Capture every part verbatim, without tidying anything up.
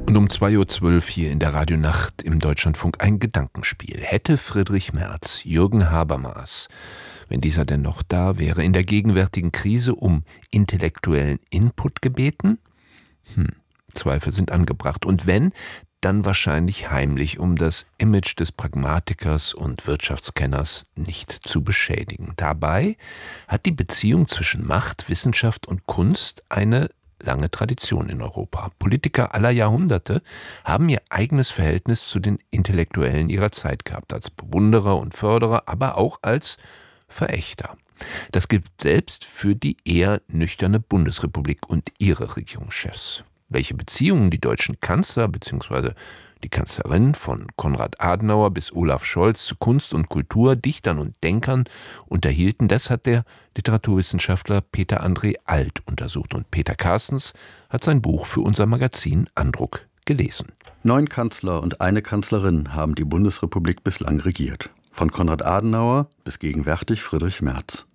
Und um zwei Uhr zwölf hier in der Radionacht im Deutschlandfunk ein Gedankenspiel. Hätte Friedrich Merz Jürgen Habermas, wenn dieser denn noch da wäre, in der gegenwärtigen Krise um intellektuellen Input gebeten? Hm, Zweifel sind angebracht. Und wenn, dann wahrscheinlich heimlich, um das Image des Pragmatikers und Wirtschaftskenners nicht zu beschädigen. Dabei hat die Beziehung zwischen Macht, Wissenschaft und Kunst eine lange Tradition in Europa. Politiker aller Jahrhunderte haben ihr eigenes Verhältnis zu den Intellektuellen ihrer Zeit gehabt, als Bewunderer und Förderer, aber auch als Verächter. Das gilt selbst für die eher nüchterne Bundesrepublik und ihre Regierungschefs. Welche Beziehungen die deutschen Kanzler bzw. die Kanzlerin von Konrad Adenauer bis Olaf Scholz zu Kunst und Kultur, Dichtern und Denkern unterhielten, das hat der Literaturwissenschaftler Peter André Alt untersucht. Und Peter Carstens hat sein Buch für unser Magazin Andruck gelesen. Neun Kanzler und eine Kanzlerin haben die Bundesrepublik bislang regiert. Von Konrad Adenauer bis gegenwärtig Friedrich Merz.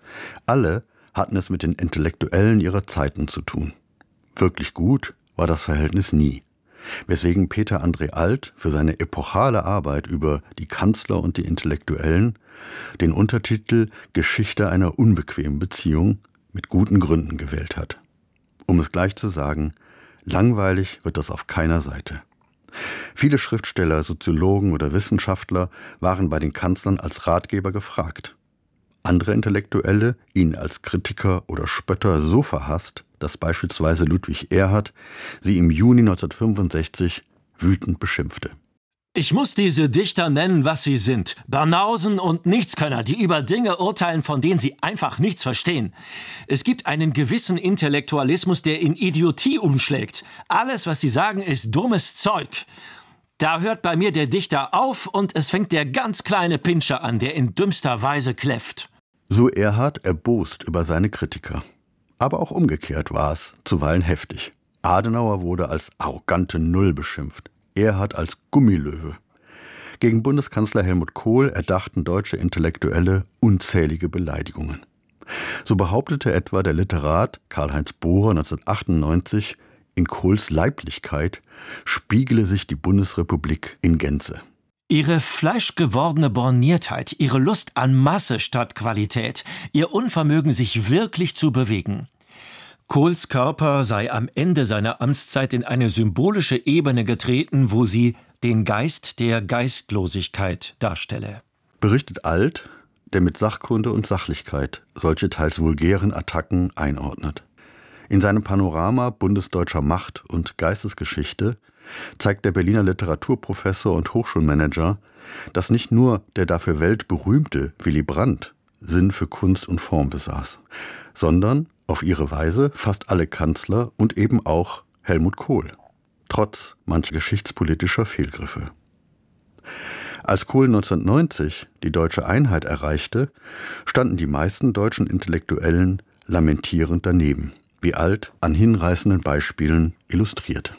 Alle hatten es mit den Intellektuellen ihrer Zeiten zu tun. Wirklich gut war das Verhältnis nie. Weswegen Peter André Alt für seine epochale Arbeit über die Kanzler und die Intellektuellen den Untertitel Geschichte einer unbequemen Beziehung mit guten Gründen gewählt hat. Um es gleich zu sagen, langweilig wird das auf keiner Seite. Viele Schriftsteller, Soziologen oder Wissenschaftler waren bei den Kanzlern als Ratgeber gefragt. Andere Intellektuelle, ihn als Kritiker oder Spötter so verhasst, dass beispielsweise Ludwig Erhard sie im Juni neunzehnhundertfünfundsechzig wütend beschimpfte. Ich muss diese Dichter nennen, was sie sind. Banausen und Nichtskönner, die über Dinge urteilen, von denen sie einfach nichts verstehen. Es gibt einen gewissen Intellektualismus, der in Idiotie umschlägt. Alles, was sie sagen, ist dummes Zeug. Da hört bei mir der Dichter auf und es fängt der ganz kleine Pinscher an, der in dümmster Weise kläfft. So Erhard erbost über seine Kritiker. Aber auch umgekehrt war es zuweilen heftig. Adenauer wurde als arrogante Null beschimpft, Erhard als Gummilöwe. Gegen Bundeskanzler Helmut Kohl erdachten deutsche Intellektuelle unzählige Beleidigungen. So behauptete etwa der Literat Karl-Heinz Bohrer neunzehnhundertachtundneunzig, in Kohls Leiblichkeit spiegele sich die Bundesrepublik in Gänze. Ihre fleischgewordene Borniertheit, ihre Lust an Masse statt Qualität, ihr Unvermögen, sich wirklich zu bewegen. Kohls Körper sei am Ende seiner Amtszeit in eine symbolische Ebene getreten, wo sie den Geist der Geistlosigkeit darstelle. Berichtet Alt, der mit Sachkunde und Sachlichkeit solche teils vulgären Attacken einordnet. In seinem Panorama bundesdeutscher Macht- und Geistesgeschichte zeigt der Berliner Literaturprofessor und Hochschulmanager, dass nicht nur der dafür weltberühmte Willy Brandt Sinn für Kunst und Form besaß, sondern auf ihre Weise fast alle Kanzler und eben auch Helmut Kohl, trotz mancher geschichtspolitischer Fehlgriffe. Als Kohl neunzehnhundertneunzig die deutsche Einheit erreichte, standen die meisten deutschen Intellektuellen lamentierend daneben, wie Alt an hinreißenden Beispielen illustriert.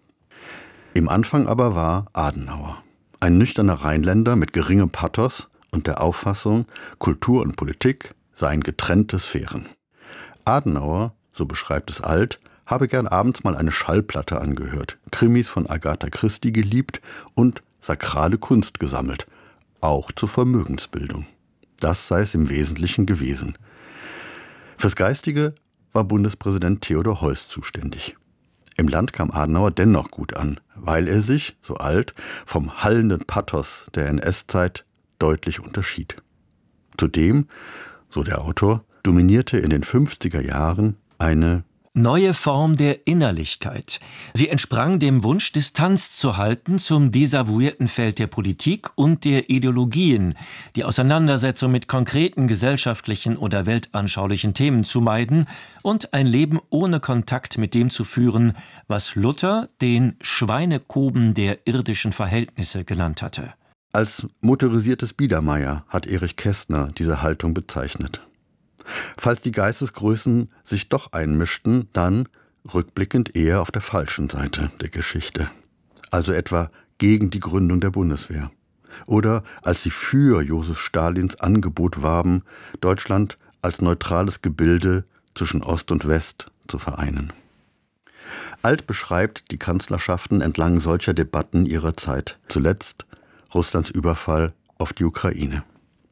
Im Anfang aber war Adenauer, ein nüchterner Rheinländer mit geringem Pathos und der Auffassung, Kultur und Politik seien getrennte Sphären. Adenauer, so beschreibt es Alt, habe gern abends mal eine Schallplatte angehört, Krimis von Agatha Christie geliebt und sakrale Kunst gesammelt, auch zur Vermögensbildung. Das sei es im Wesentlichen gewesen. Fürs Geistige war Bundespräsident Theodor Heuss zuständig. Im Land kam Adenauer dennoch gut an, weil er sich, so Alt, vom hallenden Pathos der N S-Zeit deutlich unterschied. Zudem, so der Autor, dominierte in den fünfziger Jahren eine neue Form der Innerlichkeit. Sie entsprang dem Wunsch, Distanz zu halten zum desavouierten Feld der Politik und der Ideologien, die Auseinandersetzung mit konkreten gesellschaftlichen oder weltanschaulichen Themen zu meiden und ein Leben ohne Kontakt mit dem zu führen, was Luther den Schweinekoben der irdischen Verhältnisse genannt hatte. Als motorisiertes Biedermeier hat Erich Kästner diese Haltung bezeichnet. Falls die Geistesgrößen sich doch einmischten, dann rückblickend eher auf der falschen Seite der Geschichte. Also etwa gegen die Gründung der Bundeswehr. Oder als sie für Josef Stalins Angebot warben, Deutschland als neutrales Gebilde zwischen Ost und West zu vereinen. Alt beschreibt die Kanzlerschaften entlang solcher Debatten ihrer Zeit. Zuletzt Russlands Überfall auf die Ukraine.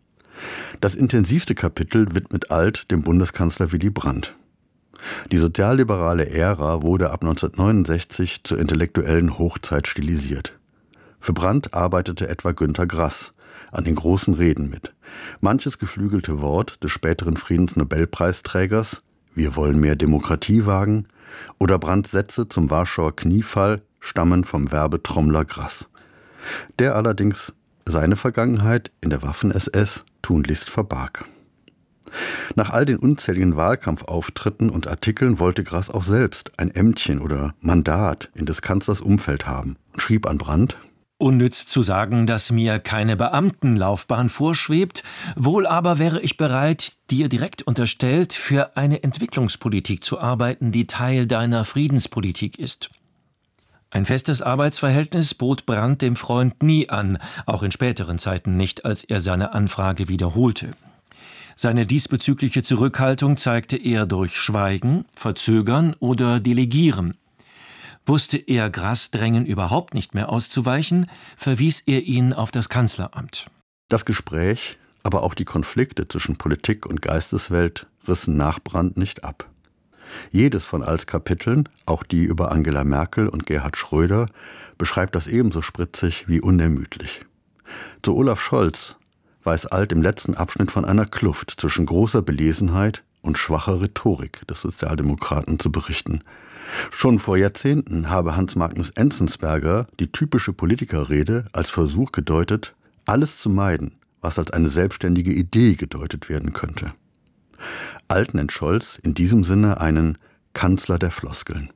Das intensivste Kapitel widmet Alt dem Bundeskanzler Willy Brandt. Die sozialliberale Ära wurde ab neunzehnhundertneunundsechzig zur intellektuellen Hochzeit stilisiert. Für Brandt arbeitete etwa Günter Grass an den großen Reden mit. Manches geflügelte Wort des späteren Friedensnobelpreisträgers „Wir wollen mehr Demokratie wagen" oder Brandts Sätze zum Warschauer Kniefall stammen vom Werbetrommler Grass, der allerdings seine Vergangenheit in der Waffen-S S tunlichst verbarg. Nach all den unzähligen Wahlkampfauftritten und Artikeln wollte Grass auch selbst ein Ämtchen oder Mandat in des Kanzlers Umfeld haben und schrieb an Brandt: Unnütz zu sagen, dass mir keine Beamtenlaufbahn vorschwebt, wohl aber wäre ich bereit, dir direkt unterstellt, für eine Entwicklungspolitik zu arbeiten, die Teil deiner Friedenspolitik ist. Ein festes Arbeitsverhältnis bot Brandt dem Freund nie an, auch in späteren Zeiten nicht, als er seine Anfrage wiederholte. Seine diesbezügliche Zurückhaltung zeigte er durch Schweigen, Verzögern oder Delegieren. Wusste er Grass Drängen überhaupt nicht mehr auszuweichen, verwies er ihn auf das Kanzleramt. Das Gespräch, aber auch die Konflikte zwischen Politik und Geisteswelt rissen nach Brandt nicht ab. Jedes von Alts Kapiteln, auch die über Angela Merkel und Gerhard Schröder, beschreibt das ebenso spritzig wie unermüdlich. Zu Olaf Scholz weiß Alt im letzten Abschnitt von einer Kluft zwischen großer Belesenheit und schwacher Rhetorik des Sozialdemokraten zu berichten. Schon vor Jahrzehnten habe Hans Magnus Enzensberger die typische Politikerrede als Versuch gedeutet, alles zu meiden, was als eine selbstständige Idee gedeutet werden könnte. Alt nennt Scholz in diesem Sinne einen Kanzler der Floskeln.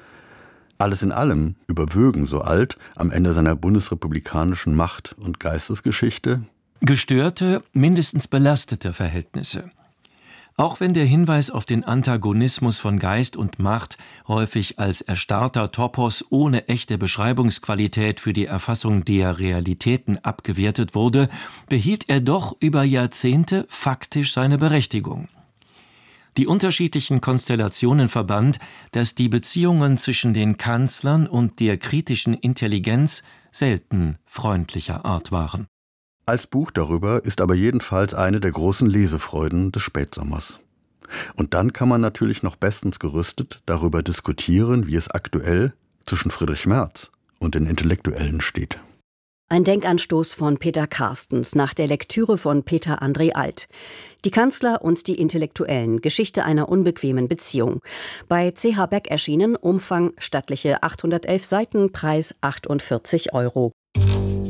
Alles in allem überwögen, so Alt, am Ende seiner bundesrepublikanischen Macht- und Geistesgeschichte gestörte, mindestens belastete Verhältnisse. Auch wenn der Hinweis auf den Antagonismus von Geist und Macht häufig als erstarrter Topos ohne echte Beschreibungsqualität für die Erfassung der Realitäten abgewertet wurde, behielt er doch über Jahrzehnte faktisch seine Berechtigung. Die unterschiedlichen Konstellationen verband, dass die Beziehungen zwischen den Kanzlern und der kritischen Intelligenz selten freundlicher Art waren. Als Buch darüber ist aber jedenfalls eine der großen Lesefreuden des Spätsommers. Und dann kann man natürlich noch bestens gerüstet darüber diskutieren, wie es aktuell zwischen Friedrich Merz und den Intellektuellen steht. Ein Denkanstoß von Peter Carstens nach der Lektüre von Peter André Alt. Die Kanzler und die Intellektuellen. Geschichte einer unbequemen Beziehung. Bei C H Beck erschienen, Umfang stattliche achthundertelf Seiten, Preis achtundvierzig Euro.